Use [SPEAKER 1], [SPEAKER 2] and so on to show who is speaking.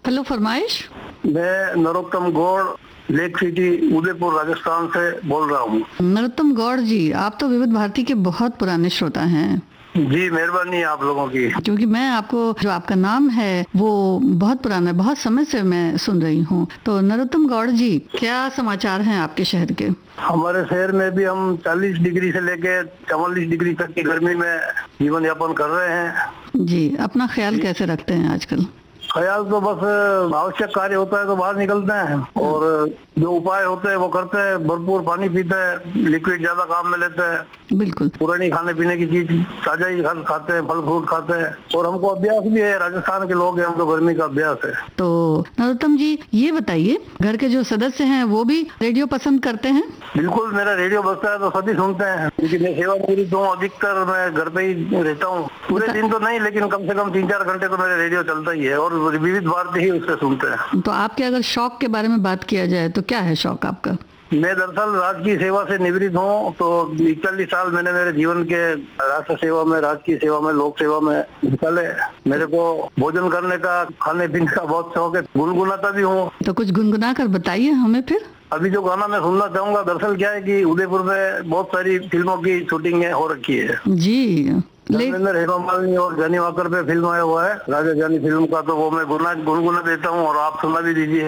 [SPEAKER 1] Hello, फरमाइश।
[SPEAKER 2] मैं Narottam Gaur, lake city, Udaipur, Rajasthan से बोल रहा हूँ।
[SPEAKER 1] नरोत्तम गौड़ जी, आप तो विविध भारती के बहुत पुराने श्रोता हैं।
[SPEAKER 2] जी, मेहरबानी है आप लोगों की।
[SPEAKER 1] क्योंकि मैं आपको, जो आपका नाम है वो बहुत पुराना है, बहुत समय से मैं सुन रही हूँ। तो नरोत्तम गौड़ जी, क्या समाचार हैं आपके शहर के?
[SPEAKER 2] हमारे शहर में भी हम 40 डिग्री से लेके 44 डिग्री तक की गर्मी में जीवन यापन कर रहे हैं।
[SPEAKER 1] जी, अपना ख्याल कैसे रखते हैं आजकल?
[SPEAKER 2] ख्याल तो बस आवश्यक कार्य होता है तो बाहर निकलते हैं, और जो उपाय होते हैं वो करते हैं। भरपूर पानी पीते हैं, लिक्विड ज्यादा काम में लेते हैं।
[SPEAKER 1] बिल्कुल।
[SPEAKER 2] पुरानी खाने पीने की चीज ताजा ही खाते हैं, फल फ्रूट खाते हैं, और हमको अभ्यास भी है। राजस्थान के लोग हैं, हमको गर्मी का अभ्यास है।
[SPEAKER 1] तो नरोत्तम जी, ये बताइए, घर के जो सदस्य हैं वो भी रेडियो पसंद करते हैं?
[SPEAKER 2] बिल्कुल, मेरा रेडियो बजता है तो सभी सुनते हैं, क्योंकि मैं सेवा निवृत्त हूँ। अधिकतर मैं घर पे ही रहता हूँ, पूरे दिन तो नहीं, लेकिन कम से कम 3-4 घंटे तो मेरा रेडियो चलता ही है, और विविध भारती ही उससे सुनते हैं।
[SPEAKER 1] तो आपके अगर शौक के बारे में बात किया जाए तो क्या है शौक आपका?
[SPEAKER 2] मैं दरअसल राजकीय सेवा से निवृत्त हूँ, तो 41 साल मैंने मेरे जीवन के राष्ट्र सेवा में, राजकीय सेवा में, लोक सेवा में निकाले। मेरे को भोजन करने का, खाने पीने का बहुत शौक है, गुनगुनाता भी हूँ।
[SPEAKER 1] तो कुछ गुनगुना कर बताइए हमें फिर।
[SPEAKER 2] अभी जो गाना मैं सुनना चाहूंगा, दरअसल क्या है कि उदयपुर में बहुत सारी फिल्मों की शूटिंग हो रखी है
[SPEAKER 1] जी।
[SPEAKER 2] धर्मेंद्र हेमा मालिनी और जानी वाकर पे फिल्म आया हुआ है, राजा जानी फिल्म का। तो वो मैं गुनगुना देता हूँ, और आप सुना भी दीजिए।